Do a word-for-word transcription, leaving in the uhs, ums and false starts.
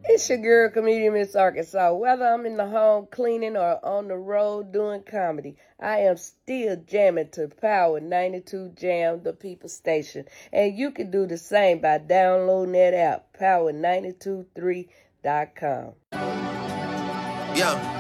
It's your girl, comedian Miss Arkansas. Whether I'm in the home cleaning or on the road doing comedy, I am still jamming to Power ninety-two Jam, the people station. And you can do the same by downloading that app, power nine two three dot com. Yeah.